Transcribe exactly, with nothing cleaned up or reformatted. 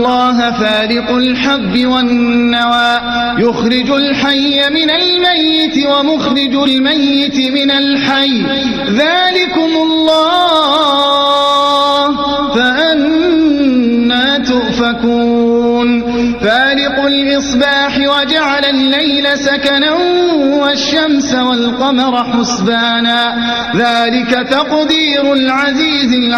الله فالق الحب والنوى يخرج الحي من الميت ومخرج الميت من الحي ذلكم الله فأنا تؤفكون فالق الإصباح وجعل الليل سكنا والشمس والقمر حسبانا ذلك تقدير العزيز العليم